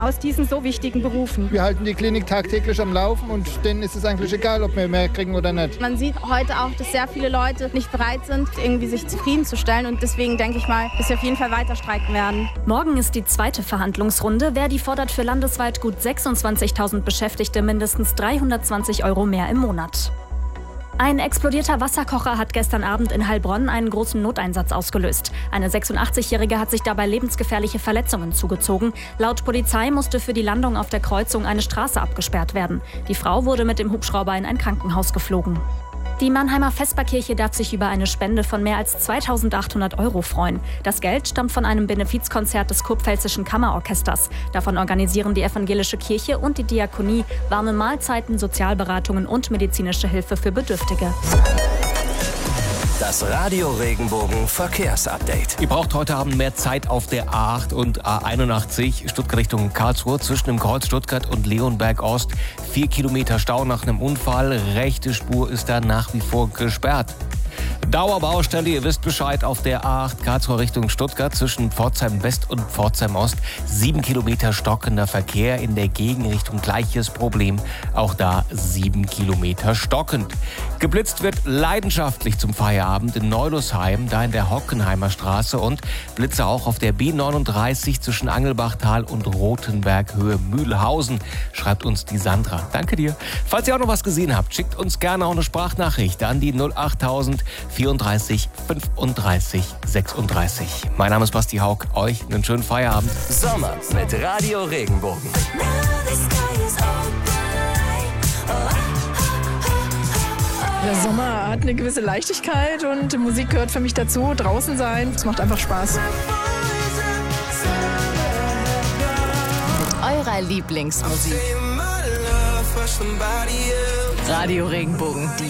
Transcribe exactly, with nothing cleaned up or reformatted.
aus diesen so wichtigen Berufen. Wir halten die Klinik tagtäglich am Laufen und denen ist es eigentlich egal, ob wir mehr kriegen oder nicht. Man sieht heute auch, dass sehr viele Leute nicht bereit sind, irgendwie sich zufriedenzustellen. Und deswegen denke ich mal, dass wir auf jeden Fall weiter streiken werden. Morgen ist die zweite Verhandlungsrunde. Verdi fordert für landesweit gut sechsundzwanzigtausend Beschäftigte mindestens dreihundertzwanzig Euro mehr im Monat. Ein explodierter Wasserkocher hat gestern Abend in Heilbronn einen großen Noteinsatz ausgelöst. Eine sechsundachtzigjährige hat sich dabei lebensgefährliche Verletzungen zugezogen. Laut Polizei musste für die Landung auf der Kreuzung eine Straße abgesperrt werden. Die Frau wurde mit dem Hubschrauber in ein Krankenhaus geflogen. Die Mannheimer Vesperkirche darf sich über eine Spende von mehr als zweitausendachthundert Euro freuen. Das Geld stammt von einem Benefizkonzert des Kurpfälzischen Kammerorchesters. Davon organisieren die evangelische Kirche und die Diakonie warme Mahlzeiten, Sozialberatungen und medizinische Hilfe für Bedürftige. Das Radio Regenbogen Verkehrsupdate. Ihr braucht heute Abend mehr Zeit auf der A acht und A einundachtzig, Stuttgart Richtung Karlsruhe, zwischen dem Kreuz Stuttgart und Leonberg Ost. Vier Kilometer Stau nach einem Unfall. Rechte Spur ist da nach wie vor gesperrt. Dauerbaustelle, ihr wisst Bescheid, auf der A acht Karlsruhe Richtung Stuttgart zwischen Pforzheim West und Pforzheim Ost. Sieben Kilometer stockender Verkehr, in der Gegenrichtung gleiches Problem. Auch da sieben Kilometer stockend. Geblitzt wird leidenschaftlich zum Feierabend in Neulosheim, da in der Hockenheimer Straße, und Blitze auch auf der B neununddreißig zwischen Angelbachtal und Rothenberg Höhe Mühlhausen, schreibt uns die Sandra. Danke dir. Falls ihr auch noch was gesehen habt, schickt uns gerne auch eine Sprachnachricht an die null achttausend vierunddreißig fünfunddreißig sechsunddreißig. Mein Name ist Basti Haug. Euch einen schönen Feierabend. Sommer mit Radio Regenbogen. Der Sommer hat eine gewisse Leichtigkeit und Musik gehört für mich dazu. Draußen sein, es macht einfach Spaß. Eurer Lieblingsmusik. Radio Regenbogen. Die